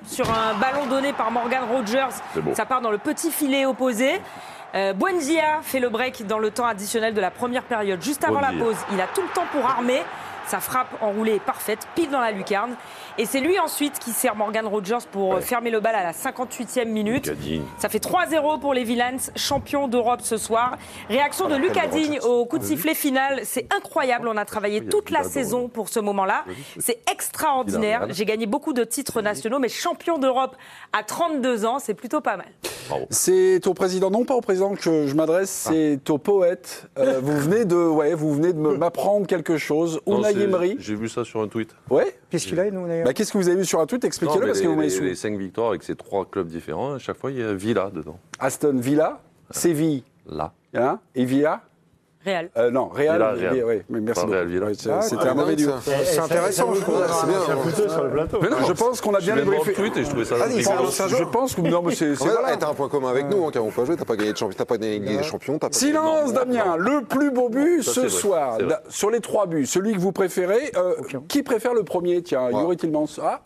sur un ballon donné par Morgan Rogers. Ça part dans le petit filet opposé. Buendia fait le break dans le temps additionnel de la première période. Juste avant la pause, il a tout le temps pour armer. Sa frappe enroulée est parfaite, pile dans la lucarne. Et c'est lui ensuite qui sert Morgan Rogers pour fermer le bal à la 58e minute. Ça fait 3-0 pour les Villains, champions d'Europe ce soir. Réaction de Lucas Digne au coup de sifflet final. C'est incroyable, on a travaillé toute la saison pour ce moment-là. C'est extraordinaire. J'ai gagné beaucoup de titres nationaux, mais champion d'Europe à 32 ans, c'est plutôt pas mal. C'est au président, non pas au président que je m'adresse, c'est au poète. Vous venez de m'apprendre quelque chose. Unai Emery. J'ai vu ça sur un tweet. Ouais. Qu'est-ce qu'il a, nous, d'ailleurs Qu'est-ce que vous avez vu sur un tweet? Expliquez-le, parce que vous m'avez sous. Les 5 victoires avec ces 3 clubs différents, à chaque fois, il y a Villa dedans. Aston Villa, Séville. Là. Hein, et Villa. Real. Non, Real. Real. Oui, merci Real, Villa. C'était un mauvais duo. C'est intéressant, je trouve. C'est bien. Sur le plateau. Mais non, je pense qu'on a bien débriefé. tweet et je trouvais ça. Je pense que non, mais c'est voilà. T'as un point commun avec nous, qui n'avons pas joué, t'as pas gagné de champion, t'as pas gagné des champions. Silence, Damien. Le plus beau but ce soir, sur les 3 buts, celui que vous préférez. Qui préfère le premier? Tiens, Youri Tillmans.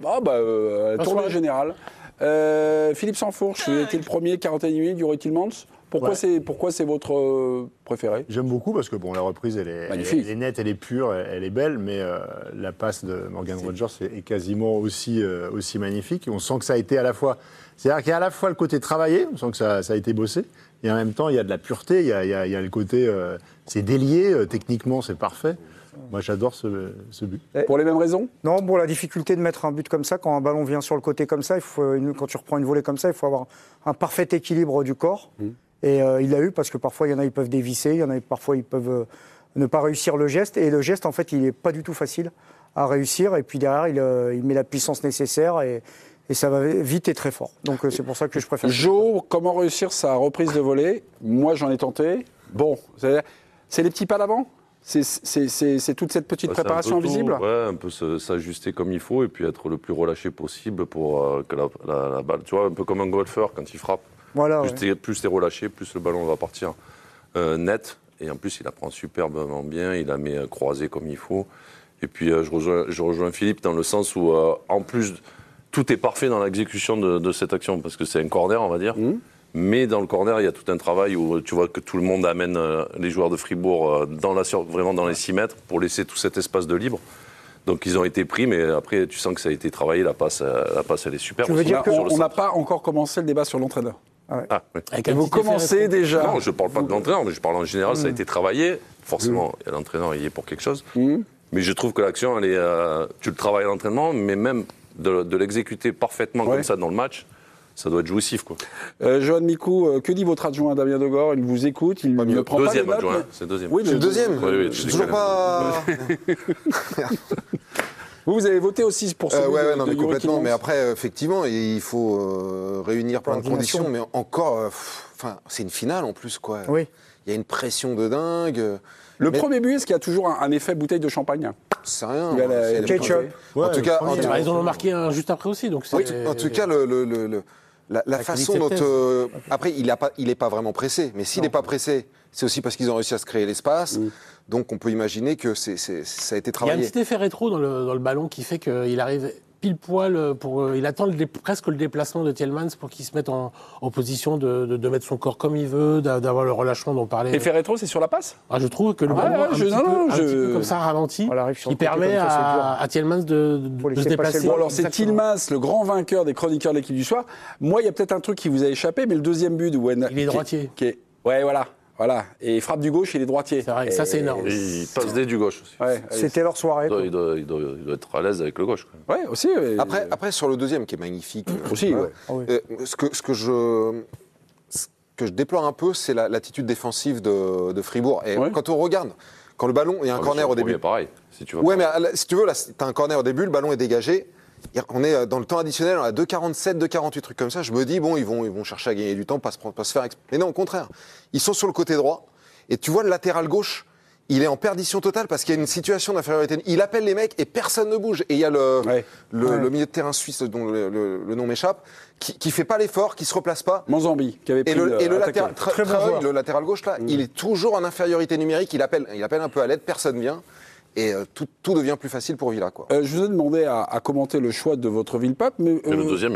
Tournée générale. Philippe Sansfourche, vous été le premier, 41 minutes, Youri Tillmans. Pourquoi c'est votre préféré? J'aime beaucoup parce que la reprise elle est nette, elle est pure, elle est belle, mais la passe de Morgan Rogers est quasiment aussi magnifique. On sent que ça a été à la fois, c'est-à-dire qu'il y a à la fois le côté travaillé, on sent que ça a été bossé, et en même temps il y a de la pureté, il y a le côté, c'est délié, techniquement c'est parfait. Moi, j'adore ce but. Pour les mêmes raisons? Non, pour la difficulté de mettre un but comme ça, quand un ballon vient sur le côté comme ça, quand tu reprends une volée comme ça, il faut avoir un parfait équilibre du corps. Et il l'a eu parce que parfois, il y en a, ils peuvent dévisser, il y en a, parfois, ils peuvent ne pas réussir le geste. Et le geste, en fait, il n'est pas du tout facile à réussir. Et puis derrière, il met la puissance nécessaire et ça va vite et très fort. Donc, c'est pour ça que je préfère. Jo, comment réussir sa reprise de volée? Moi, j'en ai tenté. Bon, c'est les petits pas d'avant? C'est toute cette petite préparation visible? Ouais, un peu s'ajuster comme il faut et puis être le plus relâché possible pour que la balle, tu vois, un peu comme un golfeur quand il frappe. Voilà, plus t'es relâché, plus le ballon va partir net. Et en plus, il la prend superbement bien, il la met croisée comme il faut. Et puis, je rejoins Philippe dans le sens où, en plus, tout est parfait dans l'exécution de cette action parce que c'est un corner, on va dire. Mais dans le corner, il y a tout un travail où tu vois que tout le monde amène les joueurs de Fribourg vraiment dans les 6 mètres pour laisser tout cet espace de libre. Donc ils ont été pris, mais après tu sens que ça a été travaillé, la passe elle est super. On n'a pas encore commencé le débat sur l'entraîneur. Oui. Et vous commencez déjà. Non, je ne parle pas de l'entraîneur, mais je parle en général, ça a été travaillé. Forcément, l'entraîneur il y est pour quelque chose. Mais je trouve que l'action, tu le travailles à l'entraînement, mais même de l'exécuter parfaitement comme ça dans le match. Ça doit être jouissif, quoi. Johan Mikou, que dit votre adjoint Damien Degor? Il vous écoute, il ne prend pas les notes. Adjoint, c'est deuxième. Oui, le deuxième. Oui, je suis toujours pas. Vous avez voté aussi pour ce non, mais complètement. Mais après, effectivement, il faut réunir plein de conditions. Mais encore, c'est une finale en plus, quoi. Oui. Il y a une pression de dingue. Premier but, est-ce qu'il y a toujours un effet bouteille de champagne? C'est rien. Ketchup. En tout cas, ils en ont marqué un juste après aussi. Donc en tout cas, la façon dont... après, il n'est pas vraiment pressé. Mais s'il n'est pas pressé, c'est aussi parce qu'ils ont réussi à se créer l'espace. Donc, on peut imaginer que ça a été travaillé. Il y a un petit effet rétro dans le ballon qui fait qu'il arrive pile poil il attend presque le déplacement de Tielemans pour qu'il se mette en position de mettre son corps comme il veut, d'avoir le relâchement dont on parlait. L'effet rétro, c'est sur la passe? Je trouve que le ballon, un petit peu comme ça, ralenti, il permet à Tielemans de se déplacer. Bon, alors c'est Tielemans, le grand vainqueur des chroniqueurs de l'équipe du soir. Moi, il y a peut-être un truc qui vous a échappé, mais le deuxième but de il est droitier. Ouais, voilà. Et il frappe du gauche, il est droitier. C'est vrai, ça c'est énorme. Il passe dès du gauche aussi. C'était leur soirée. Il doit être à l'aise avec le gauche. Ouais, aussi. Après, sur le deuxième, qui est magnifique. Aussi, ce que je déplore un peu, c'est l'attitude défensive de Fribourg. Et quand on regarde, quand le ballon, il y a un corner au début. Pareil. Si tu veux. Ouais, mais si tu veux, là, t'as un corner au début, le ballon est dégagé. On est dans le temps additionnel, on a 2,47, 2,48, trucs comme ça. Je me dis, ils vont chercher à gagner du temps, pas se faire. Mais non, au contraire. Ils sont sur le côté droit. Et tu vois, le latéral gauche, il est en perdition totale parce qu'il y a une situation d'infériorité. Il appelle les mecs et personne ne bouge. Et il y a le milieu de terrain suisse, dont le nom m'échappe, qui fait pas l'effort, qui se replace pas. Manzambi, qui avait pris le latéral gauche, là, il est toujours en infériorité numérique. Il appelle un peu à l'aide, personne vient. Et tout devient plus facile pour Villa, quoi. Je vous ai demandé à commenter le choix de votre ville-pape, mais le deuxième,